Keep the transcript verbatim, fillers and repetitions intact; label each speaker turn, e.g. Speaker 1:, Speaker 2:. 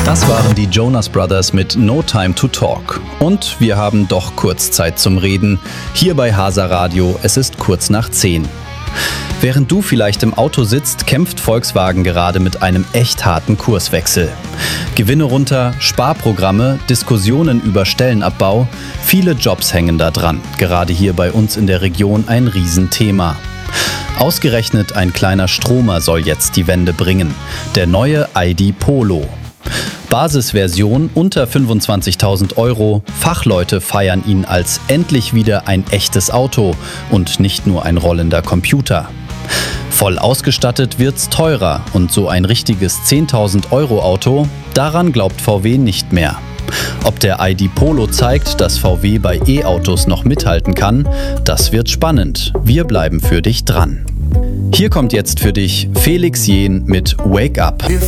Speaker 1: Das waren die Jonas Brothers mit No Time to Talk. Und wir haben doch kurz Zeit zum Reden. Hier bei Hasa Radio, es ist kurz nach zehn. Während du vielleicht im Auto sitzt, kämpft Volkswagen gerade mit einem echt harten Kurswechsel. Gewinne runter, Sparprogramme, Diskussionen über Stellenabbau, viele Jobs hängen da dran. Gerade hier bei uns in der Region ein Riesenthema. Ausgerechnet ein kleiner Stromer soll jetzt die Wende bringen. Der neue I D Polo. Basisversion unter fünfundzwanzigtausend Euro. Fachleute feiern ihn als endlich wieder ein echtes Auto und nicht nur ein rollender Computer. Voll ausgestattet wird's teurer und so ein richtiges zehntausend Euro Auto, daran glaubt V W nicht mehr. Ob der I D Polo zeigt, dass V W bei E-Autos noch mithalten kann, das wird spannend. Wir bleiben für dich dran. Hier kommt jetzt für dich Felix Jähn mit Wake Up.
Speaker 2: Wir